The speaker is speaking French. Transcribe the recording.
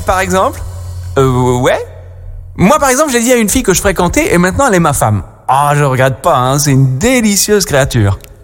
par exemple. Ouais. Moi, par exemple, j'ai dit à une fille que je fréquentais et maintenant elle est ma femme. Ah, je regrette pas, hein, c'est une délicieuse créature.